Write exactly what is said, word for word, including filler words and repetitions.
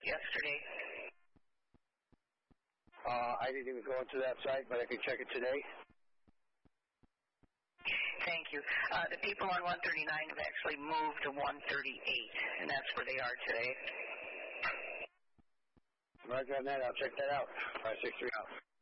yesterday? Uh, I didn't even go into that site, but I can check it today. Thank you. Uh, the people on one thirty-nine have actually moved to one thirty-eight, and that's where they are today. Roger on that. I'll check that out. five six three out.